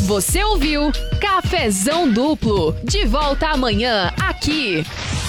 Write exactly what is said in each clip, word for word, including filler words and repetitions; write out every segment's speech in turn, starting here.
Você ouviu Cafezão Duplo. De volta amanhã, aqui.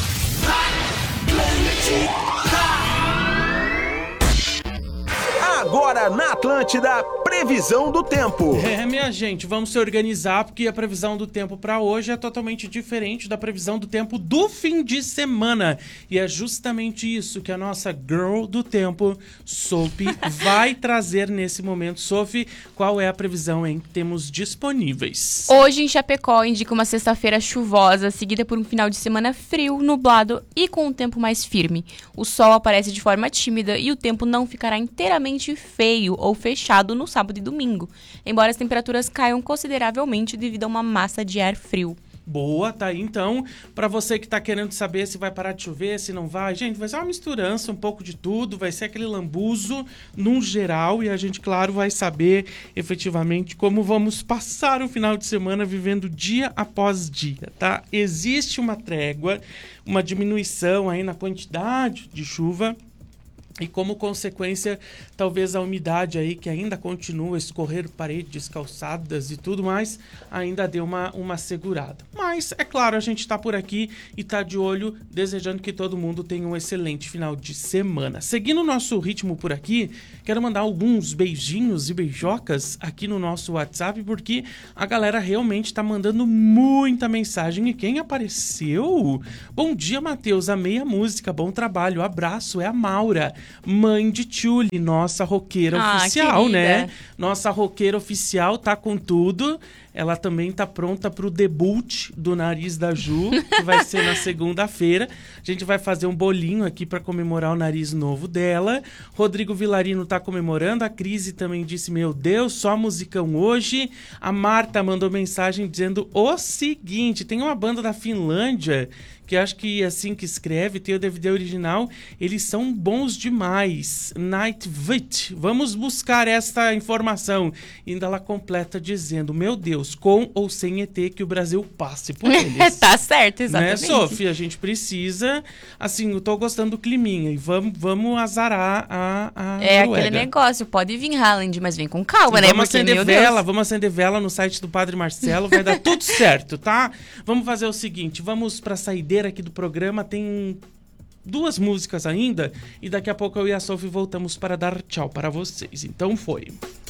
Agora na Atlântida, previsão do tempo. É, minha gente, vamos se organizar porque a previsão do tempo para hoje é totalmente diferente da previsão do tempo do fim de semana. E é justamente isso que a nossa girl do tempo, Sophie, vai trazer nesse momento. Sophie, qual é a previsão em que temos disponíveis? Hoje em Chapecó indica uma sexta-feira chuvosa, seguida por um final de semana frio, nublado e com um tempo mais firme. O sol aparece de forma tímida e o tempo não ficará inteiramente feio ou fechado no sábado e domingo, embora as temperaturas caiam consideravelmente devido a uma massa de ar frio. Boa, tá aí então, pra você que tá querendo saber se vai parar de chover, se não vai, gente, vai ser uma misturança, um pouco de tudo, vai ser aquele lambuzo num geral e a gente, claro, vai saber efetivamente como vamos passar o final de semana vivendo dia após dia, tá? Existe uma trégua, uma diminuição aí na quantidade de chuva, e como consequência, talvez a umidade aí que ainda continua a escorrer paredes, calçadas e tudo mais, ainda deu uma, uma segurada. Mas, é claro, a gente está por aqui e está de olho, desejando que todo mundo tenha um excelente final de semana. Seguindo o nosso ritmo por aqui, quero mandar alguns beijinhos e beijocas aqui no nosso WhatsApp, porque a galera realmente está mandando muita mensagem. E quem apareceu? Bom dia, Matheus, amei a música, bom trabalho, abraço, é a Maura. Mãe de Tchuli, nossa roqueira ah, oficial, querida. né? Nossa roqueira oficial tá com tudo. Ela também tá pronta pro debut do Nariz da Ju, que vai ser na segunda-feira. A gente vai fazer um bolinho aqui para comemorar o nariz novo dela. Rodrigo Vilarino tá comemorando. A Crise também disse, meu Deus, só musicão hoje. A Marta mandou mensagem dizendo o seguinte, tem uma banda da Finlândia que acho que assim que escreve, tem o D V D original, eles são bons demais. Night Vit. Vamos buscar esta informação. E ainda ela completa dizendo, meu Deus, com ou sem E T, que o Brasil passe por eles. Tá certo, exatamente. Né, Sophie? A gente precisa, assim, eu tô gostando do climinha e vamos, vamos azarar a, a É Noruega. aquele negócio, pode vir Haaland, mas vem com calma, E né? vamos Porque, acender meu vela, Deus. vamos acender vela no site do Padre Marcelo, vai dar tudo certo, tá? Vamos fazer o seguinte, vamos pra saideira aqui do programa, tem duas músicas ainda, e daqui a pouco eu e a Sophie voltamos para dar tchau para vocês. Então foi.